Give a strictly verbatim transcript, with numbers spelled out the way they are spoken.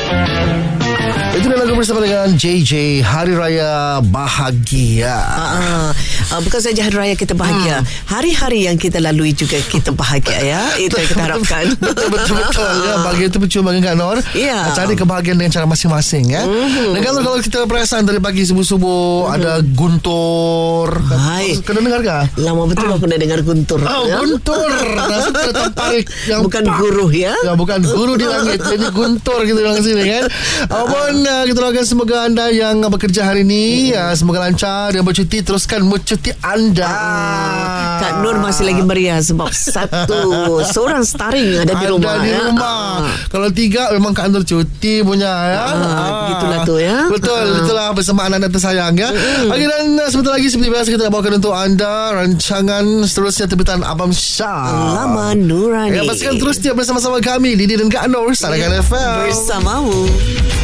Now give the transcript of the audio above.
Itu dia lagu bersama dengan J J, Hari Raya Bahagia. uh, uh, Bukan saja Hari Raya kita bahagia, hmm. hari-hari yang kita lalui juga kita bahagia ya. Itu yang kita harapkan. Betul-betul ya. Bahagia itu percuma dengan Kak Nor. Ya. Cari kebahagiaan dengan cara masing-masing ya. Mm-hmm. Dan kalau, kalau kita perasan dari pagi subuh-subuh, mm-hmm. ada guntur. Hai. Kena dengar kah? Lama betul aku dah dengar guntur. Oh, ya? Guntur. Rasa tertarik yang bukan pak. Guru ya. Ya, bukan guru di langit. Jadi guntur kita bilang sini kan. Apapun uh, kita doakan semoga anda yang bekerja hari ini, uh, semoga lancar. Yang bercuti, teruskan bercuti anda. Ah, Kak Nur masih lagi meriah sebab satu seorang starring ada di ada rumah. Ada di ya? rumah. Ah. Kalau tiga memang Kak Nur cuti punya ya. Ah, ah. Begitulah tu ya. Betul, ah. itulah bersama anak-anak tersayang ya. Mm-hmm. Okey, dan uh, sebentar lagi seperti biasa kita nak bawakan untuk anda rancangan seterusnya terbitan Abang Syah. Lama Nurani. Ya, pastikan terus tiap bersama-sama kami Didi dan Kak Nur Sarangan F M bersamamu.